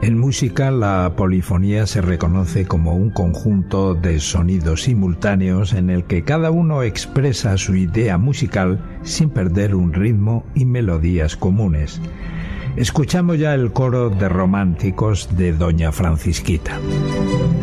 En música, la polifonía se reconoce como un conjunto de sonidos simultáneos en el que cada uno expresa su idea musical sin perder un ritmo y melodías comunes. Escuchamos ya el coro de Románticos de Doña Francisquita.